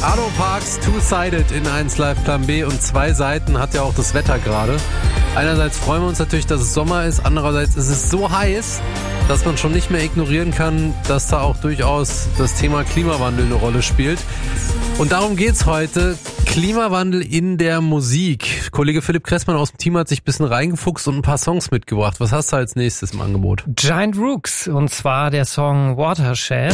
Arlo Parks, Two-Sided in 1 Live Plan B und 2 Seiten hat ja auch das Wetter gerade. Einerseits freuen wir uns natürlich, dass es Sommer ist, andererseits ist es so heiß, dass man schon nicht mehr ignorieren kann, dass da auch durchaus das Thema Klimawandel eine Rolle spielt. Und darum geht's heute. Klimawandel in der Musik. Kollege Philipp Kressmann aus dem Team hat sich ein bisschen reingefuchst und ein paar Songs mitgebracht. Was hast du als nächstes im Angebot? Giant Rooks, und zwar der Song Watershed.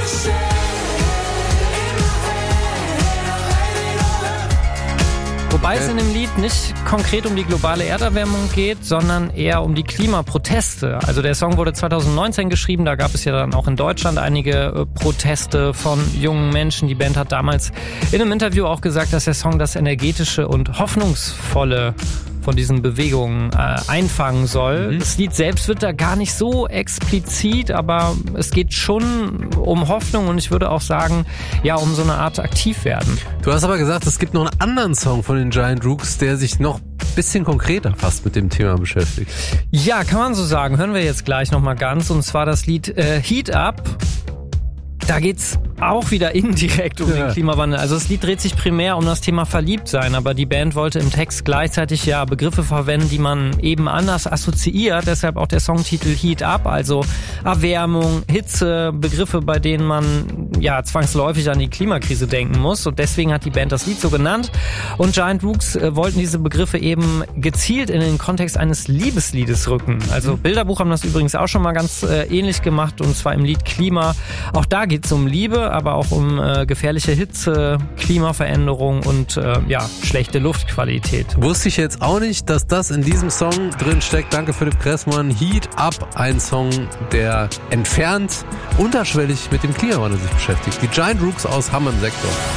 Wobei es in dem Lied nicht konkret um die globale Erderwärmung geht, sondern eher um die Klimaproteste. Also der Song wurde 2019 geschrieben, da gab es ja dann auch in Deutschland einige Proteste von jungen Menschen. Die Band hat damals in einem Interview auch gesagt, dass der Song das Energetische und Hoffnungsvolle von diesen Bewegungen einfangen soll. Das Lied selbst wird da gar nicht so explizit, aber es geht schon um Hoffnung und ich würde auch sagen, ja, um so eine Art Aktivwerden. Du hast aber gesagt, es gibt noch einen anderen Song von den Giant Rooks, der sich noch ein bisschen konkreter fast mit dem Thema beschäftigt. Ja, kann man so sagen. Hören wir jetzt gleich nochmal ganz, und zwar das Lied Heat Up. Da geht's auch wieder indirekt um den Klimawandel. Also das Lied dreht sich primär um das Thema Verliebtsein, aber die Band wollte im Text gleichzeitig ja Begriffe verwenden, die man eben anders assoziiert. Deshalb auch der Songtitel Heat Up, also Erwärmung, Hitze, Begriffe, bei denen man ja zwangsläufig an die Klimakrise denken muss. Und deswegen hat die Band das Lied so genannt. Und Giant Rooks wollten diese Begriffe eben gezielt in den Kontext eines Liebesliedes rücken. Also Bilderbuch haben das übrigens auch schon mal ganz ähnlich gemacht, und zwar im Lied Klima. Auch da geht es um Liebe, aber auch um gefährliche Hitze, Klimaveränderung und schlechte Luftqualität. Wusste ich jetzt auch nicht, dass das in diesem Song drin steckt. Danke Philipp Kressmann. Heat Up, ein Song, der entfernt unterschwellig mit dem Klimawandel sich beschäftigt. Die Giant Rooks aus Hamm im Sektor.